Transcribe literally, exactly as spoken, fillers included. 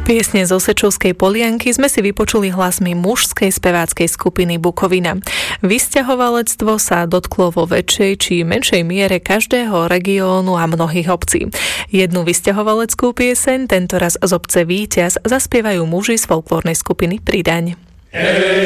Piesne zo Sečovskej Polianky sme si vypočuli hlasmi mužskej speváckej skupiny Bukovina. Vysťahovalectvo sa dotklo vo väčšej či menšej miere každého regiónu a mnohých obcí. Jednu vysťahovaleckú pieseň, tentoraz z obce Víťaz, zaspievajú muži z folklórnej skupiny Pridaň.